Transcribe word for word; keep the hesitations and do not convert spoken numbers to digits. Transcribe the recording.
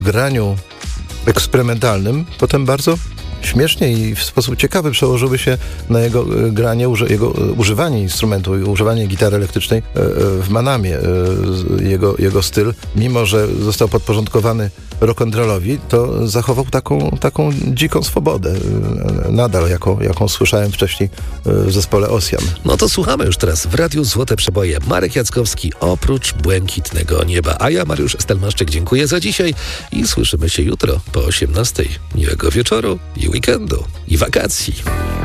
graniu eksperymentalnym potem bardzo śmiesznie i w sposób ciekawy przełożyły się na jego granie, jego używanie instrumentu i używanie gitary elektrycznej w Manamie. Jego, jego styl, mimo że został podporządkowany rock'n'rollowi, to zachował taką, taką dziką swobodę. Nadal, jaką, jaką słyszałem wcześniej w zespole Ossian. No to słuchamy już teraz w Radiu Złote Przeboje. Marek Jackowski, Oprócz błękitnego nieba. A ja, Mariusz Stelmaszczyk, dziękuję za dzisiaj i słyszymy się jutro po osiemnastej. Miłego wieczoru i weekendu i wakacji.